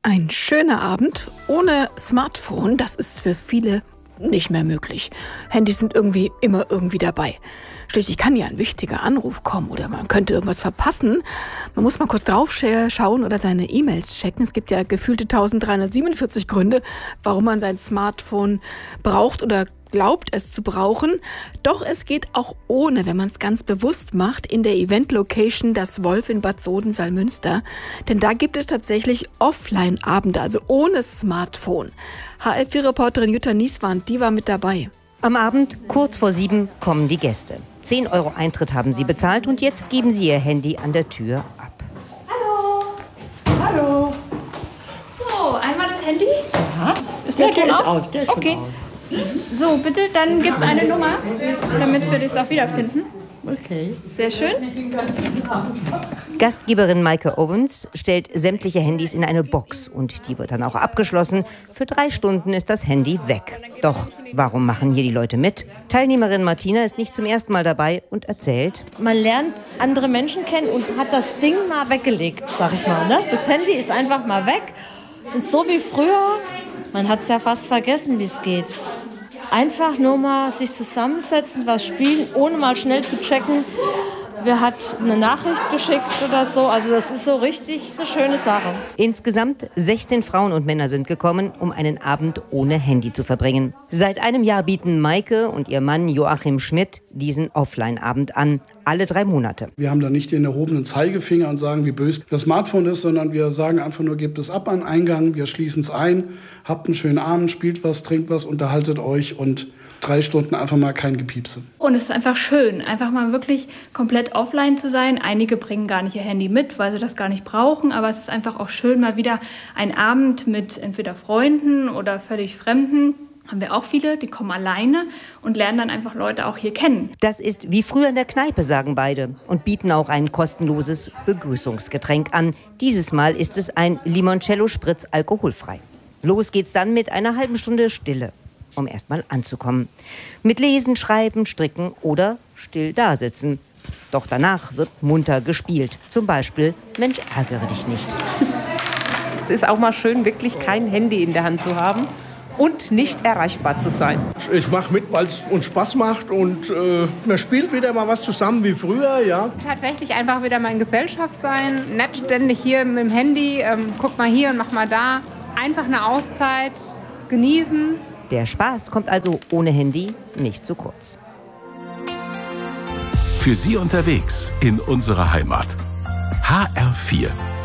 Ein schöner Abend ohne Smartphone, das ist für viele nicht mehr möglich. Handys sind immer irgendwie dabei. Schließlich kann ja ein wichtiger Anruf kommen oder man könnte irgendwas verpassen. Man muss mal kurz drauf schauen oder seine E-Mails checken. Es gibt ja gefühlte 1347 Gründe, warum man sein Smartphone braucht oder glaubt, es zu brauchen. Doch es geht auch ohne, wenn man es ganz bewusst macht, in der Event-Location Das Wolf in Bad Soden-Salmünster. Denn da gibt es tatsächlich Offline-Abende, also ohne Smartphone. HL4-Reporterin Jutta Nieswand, die war mit dabei. Am Abend, kurz vor 7, kommen die Gäste. 10 € Eintritt haben sie bezahlt und jetzt geben sie ihr Handy an der Tür ab. Hallo. Hallo. So, einmal das Handy. Ja, Der Ton aus? aus. Der ist schon Okay. aus. So, bitte, dann gibt eine Nummer, damit wir das auch wiederfinden. Okay. Sehr schön. Gastgeberin Maike Owens stellt sämtliche Handys in eine Box und die wird dann auch abgeschlossen. Für 3 Stunden ist das Handy weg. Doch warum machen hier die Leute mit? Teilnehmerin Martina ist nicht zum ersten Mal dabei und erzählt: Man lernt andere Menschen kennen und hat das Ding mal weggelegt, sag ich mal. Ne? Das Handy ist einfach mal weg. Und so wie früher, man hat es ja fast vergessen, wie es geht. Einfach nur mal sich zusammensetzen, was spielen, ohne mal schnell zu checken, wer hat eine Nachricht geschickt oder so. Also das ist so richtig eine schöne Sache. Insgesamt 16 Frauen und Männer sind gekommen, um einen Abend ohne Handy zu verbringen. Seit einem Jahr bieten Maike und ihr Mann Joachim Schmidt diesen Offline-Abend an. Alle 3 Monate. Wir haben da nicht den erhobenen Zeigefinger und sagen, wie böse das Smartphone ist, sondern wir sagen einfach nur, gebt es ab an Eingang, wir schließen es ein, habt einen schönen Abend, spielt was, trinkt was, unterhaltet euch und 3 Stunden einfach mal kein Gepiepse. Und es ist einfach schön, einfach mal wirklich komplett offline zu sein. Einige bringen gar nicht ihr Handy mit, weil sie das gar nicht brauchen. Aber es ist einfach auch schön, mal wieder einen Abend mit entweder Freunden oder völlig Fremden. Haben wir auch viele, die kommen alleine und lernen dann einfach Leute auch hier kennen. Das ist wie früher in der Kneipe, sagen beide, und bieten auch ein kostenloses Begrüßungsgetränk an. Dieses Mal ist es ein Limoncello-Spritz alkoholfrei. Los geht's dann mit einer halben Stunde Stille, um erstmal anzukommen. Mit Lesen, Schreiben, Stricken oder still dasitzen. Doch danach wird munter gespielt. Zum Beispiel Mensch, ärgere dich nicht. Es ist auch mal schön, wirklich kein Handy in der Hand zu haben und nicht erreichbar zu sein. Ich mache mit, weil es uns Spaß macht und man spielt wieder mal was zusammen wie früher, ja. Tatsächlich einfach wieder mal in Gesellschaft sein, nicht ständig hier mit dem Handy, guck mal hier und mach mal da. Einfach eine Auszeit, genießen. Der Spaß kommt also ohne Handy nicht zu kurz. Für Sie unterwegs in unserer Heimat. HR4